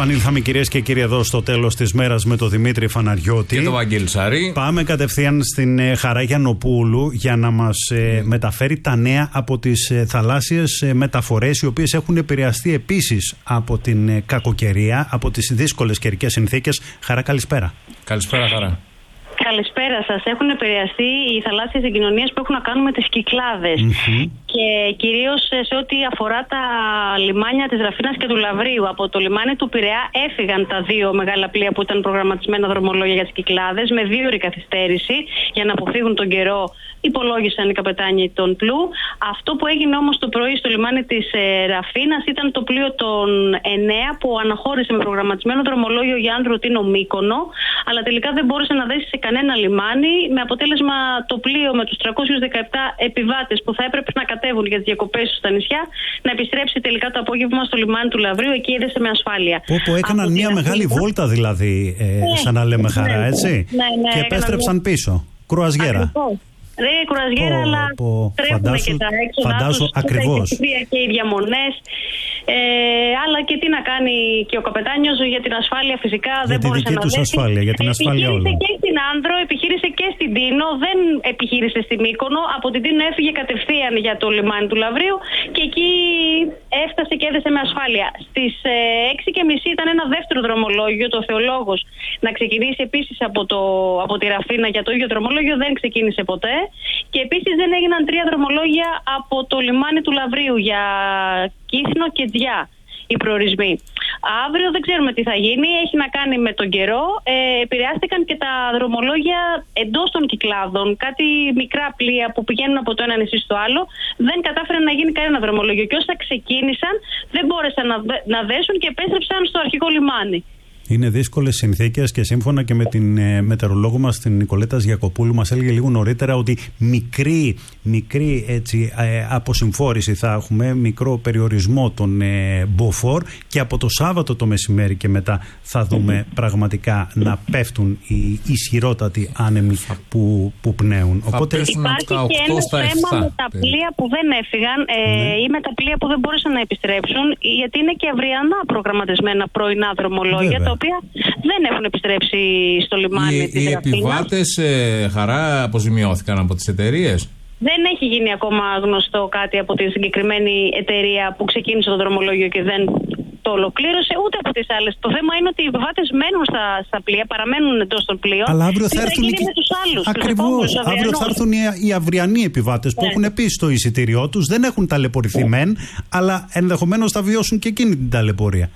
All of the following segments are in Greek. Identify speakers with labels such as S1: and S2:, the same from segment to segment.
S1: Επανήλθαμε, κυρίες και κύριοι, εδώ στο τέλος της μέρας με τον Δημήτρη Φαναριώτη
S2: και τον Βαγγέλη Σαρή.
S1: Πάμε κατευθείαν στην Χαρά Γιαννοπούλου για να μας μεταφέρει τα νέα από τις θαλάσσιες μεταφορές, οι οποίες έχουν επηρεαστεί επίσης από την κακοκαιρία, από τις δύσκολες καιρικές συνθήκες. Χαρά, καλησπέρα.
S2: Καλησπέρα, Χαρά.
S3: Καλησπέρα σας. Έχουν επηρεαστεί οι θαλάσσιες συγκοινωνίες που έχουν να κάνουν με τις Κυκλάδες. Και κυρίως σε ό,τι αφορά τα λιμάνια της Ραφίνας και του Λαβρίου. Από το λιμάνι του Πειραιά έφυγαν τα δύο μεγάλα πλοία που ήταν προγραμματισμένα δρομολόγια για τις Κυκλάδες με 2 ώρες καθυστέρηση για να αποφύγουν τον καιρό. Υπολόγισαν οι καπετάνιοι των πλοίου. Αυτό που έγινε όμως το πρωί στο λιμάνι της Ραφίνας ήταν το πλοίο των 9 που αναχώρησε με προγραμματισμένο δρομολόγιο για Άνδρο Τίνο Μύκονο, αλλά τελικά δεν μπόρεσε να δέσει σε κανένα λιμάνι, με αποτέλεσμα το πλοίο με τους 317 επιβάτες που θα έπρεπε να κατέβουν για τις διακοπές στα νησιά να επιστρέψει τελικά το απόγευμα στο λιμάνι του Λαβρίου. Εκεί έδεσε με ασφάλεια.
S1: Που έκαναν μια μεγάλη βόλτα δηλαδή, σαν να λέμε, Χαρά, έτσι.
S3: Ναι,
S1: και επέστρεψαν πίσω. Κρουαζιέρα.
S3: Δεν είναι κρουαζιέρα, αλλά τρέχουν και τα έξοδα τους,
S1: ακριβώς.
S3: Και οι διαμονές. Αλλά και τι να κάνει και ο καπετάνιος για την ασφάλεια, φυσικά δεν μπόρεσε να δέσει.
S1: Ασφάλεια, για την ασφάλεια όλων.
S3: Επιχείρησε και στην Άνδρο, επιχείρησε και στην Τίνο, δεν επιχείρησε στη Μύκονο. Από την Τίνο έφυγε κατευθείαν για το λιμάνι του Λαβρίου και εκεί έφτασε και έδεσε με ασφάλεια. Στις 6:30 ήταν ένα δεύτερο δρομολόγιο, το Θεολόγος, να ξεκινήσει επίσης από τη Ραφίνα για το ίδιο δρομολόγιο, δεν ξεκίνησε ποτέ. Και επίσης δεν έγιναν 3 δρομολόγια από το λιμάνι του Λαβρίου για Κύθνο και Τζιά οι προορισμοί. Αύριο δεν ξέρουμε τι θα γίνει, έχει να κάνει με τον καιρό. Επηρεάστηκαν και τα δρομολόγια εντός των Κυκλάδων. Κάτι μικρά πλοία που πηγαίνουν από το ένα νησί στο άλλο. Δεν κατάφεραν να γίνει κανένα δρομολόγιο. Και όσα ξεκίνησαν δεν μπόρεσαν να δέσουν και επέστρεψαν στο αρχικό λιμάνι.
S1: Είναι δύσκολες συνθήκες και σύμφωνα και με την μετεωρολόγο μας, την Νικολέτα Γιακοπούλου, μας έλεγε λίγο νωρίτερα ότι μικρή έτσι, αποσυμφόρηση θα έχουμε, μικρό περιορισμό των μποφόρ, και από το Σάββατο το μεσημέρι και μετά θα δούμε πραγματικά να πέφτουν οι ισχυρότατοι άνεμοι που πνέουν.
S3: Οπότε υπάρχει και ένα θέμα με τα πλοία που δεν έφυγαν ή με τα πλοία που δεν μπόρεσαν να επιστρέψουν, γιατί είναι και αυριανά προγραμματισμένα πρωινά δρομολόγια, τα οποία δεν έχουν επιστρέψει στο λιμάνι της Ραφίνας.
S2: Οι επιβάτες, Χαρά, αποζημιώθηκαν από τις εταιρείες?
S3: Δεν έχει γίνει ακόμα γνωστό κάτι από τη συγκεκριμένη εταιρεία που ξεκίνησε το δρομολόγιο και δεν το ολοκλήρωσε, ούτε από τις άλλες. Το θέμα είναι ότι οι επιβάτες μένουν στα πλοία, παραμένουν εντός των πλοίων.
S1: Αλλά αύριο θα έρθουν
S3: με τους άλλους.
S1: Ακριβώς. Αύριο θα έρθουν οι αυριανοί επιβάτες που έχουν επίσης το εισιτήριό τους, δεν έχουν ταλαιπωρηθεί μεν, αλλά ενδεχομένως θα βιώσουν και εκείνη την ταλαιπωρία.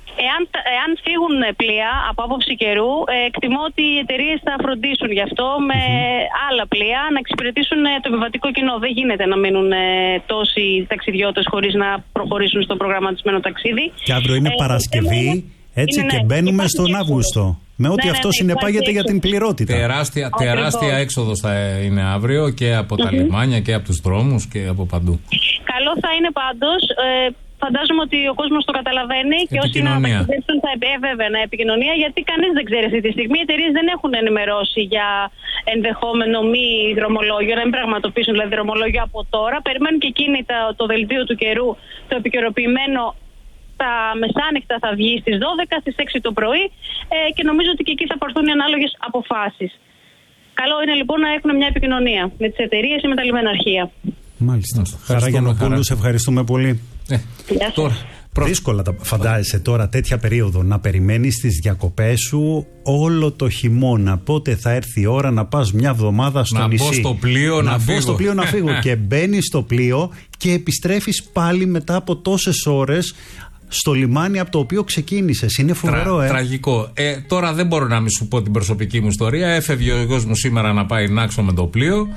S3: Εάν φύγουν πλοία από άποψη καιρού, εκτιμώ ότι οι εταιρείες θα φροντίσουν γι' αυτό με άλλα πλοία να εξυπηρετήσουν το επιβατικό κοινό. Δεν γίνεται να μείνουν τόσοι ταξιδιώτες χωρίς να προχωρήσουν στο προγραμματισμένο ταξίδι.
S1: Και αύριο είναι Παρασκευή, έτσι, και μπαίνουμε στον Αύγουστο. Με ό,τι αυτό συνεπάγεται για την πληρότητα.
S2: Τεράστια έξοδος θα είναι αύριο και από τα λιμάνια και από τους δρόμους και από παντού.
S3: Καλό θα είναι πάντως. Φαντάζομαι ότι ο κόσμος το καταλαβαίνει και όσοι να ταξιδέψουν θα βέβαια επικοινωνία, γιατί κανείς δεν ξέρει αυτή τη στιγμή. Οι εταιρείες δεν έχουν ενημερώσει για ενδεχόμενο μη δρομολόγιο, να μην πραγματοποιήσουν δηλαδή δρομολόγιο από τώρα. Περιμένουν και εκείνοι το δελτίο του καιρού, το επικαιροποιημένο. Τα μεσάνυχτα θα βγει στις 12, στις 6 το πρωί και νομίζω ότι και εκεί θα πάρθουν οι ανάλογες αποφάσεις. Καλό είναι λοιπόν να έχουν μια επικοινωνία με τις εταιρείες ή με τα λιμεναρχεία.
S1: Μάλιστα. Χαρά Γιαννοπούλου, σε ευχαριστούμε πολύ.
S2: Τώρα,
S1: δύσκολα φαντάζεσαι τώρα τέτοια περίοδο να περιμένεις τις διακοπές σου όλο το χειμώνα. Πότε θα έρθει η ώρα να πας μια εβδομάδα στο νησί.
S2: Να μπω στο πλοίο
S1: να φύγω. Και μπαίνεις στο πλοίο και επιστρέφεις πάλι μετά από τόσες ώρες στο λιμάνι από το οποίο ξεκίνησες. Είναι φοβερό,
S2: Τραγικό. Τώρα δεν μπορώ να μην σου πω την προσωπική μου ιστορία. Έφευγε ο γιος μου σήμερα να πάει Νάξο με το πλοίο.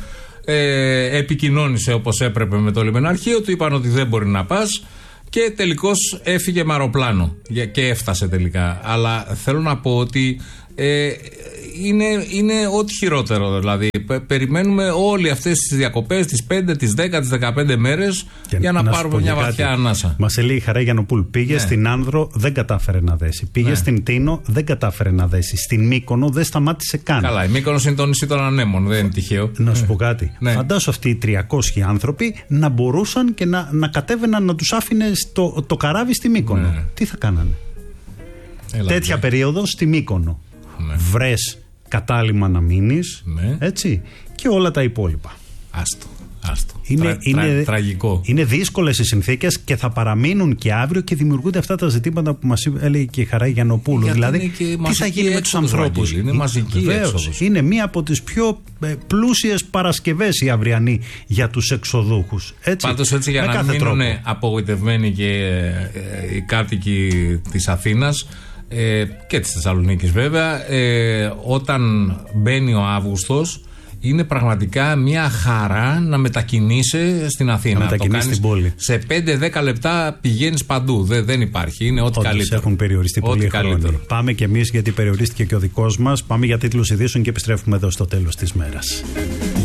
S2: Επικοινώνησε όπως έπρεπε με το λιμεναρχείο. Του είπαν ότι δεν μπορεί να πας. Και τελικώς έφυγε με αεροπλάνο και έφτασε τελικά. Αλλά θέλω να πω ότι είναι ό,τι χειρότερο. Δηλαδή, περιμένουμε όλες αυτές τις διακοπές, τις 5, τις 10, τις 15 μέρες για να πάρουμε μια βαθιά ανάσα.
S1: Μας λέει η Χαρά Γιαννοπούλου, πήγε στην Άνδρο, δεν κατάφερε να δέσει. Πήγε στην Τίνο, δεν κατάφερε να δέσει. Στην Μύκονο δεν σταμάτησε καν.
S2: Καλά, η Μύκονος είναι το νησί των ανέμων, δεν είναι τυχαίο.
S1: Να σου πω κάτι. Φαντάσου αυτοί οι 300 άνθρωποι να μπορούσαν και να κατέβαιναν, να τους άφηνε το καράβι στη Μύκονο. Τι θα κάνανε? τέτοια περίοδο στη Μύκονο.
S2: Ναι.
S1: Βρες κατάλημα να μείνεις,
S2: Ναι.
S1: έτσι, και όλα τα υπόλοιπα.
S2: Άστο.
S1: Είναι
S2: τραγικό.
S1: Είναι δύσκολες οι συνθήκες και θα παραμείνουν και αύριο και δημιουργούνται αυτά τα ζητήματα που μας έλεγε και η Χαρά Γιαννοπούλου. Δηλαδή, τι θα γίνει με τους ανθρώπους.
S2: Είναι μαζική έξοδος.
S1: Είναι μία από τις πιο πλούσιες Παρασκευές η αυριανή για τους εξοδούχους.
S2: Πάντως έτσι, για να μην μείνουν απογοητευμένοι και οι κάτοικοι της Αθήνας και της Θεσσαλονίκης βέβαια, όταν μπαίνει ο Αύγουστος, είναι πραγματικά μια χαρά να μετακινείσαι στην Αθήνα.
S1: Να μετακινήσεις στην πόλη.
S2: Σε 5-10 λεπτά πηγαίνεις παντού. Δεν υπάρχει. Είναι ό,τι καλύτερο.
S1: Έχουν περιοριστεί πολύ χρόνο. Πάμε κι εμείς, γιατί περιορίστηκε και ο δικός μας. Πάμε για τίτλους ειδήσεων και επιστρέφουμε εδώ στο τέλος της μέρας.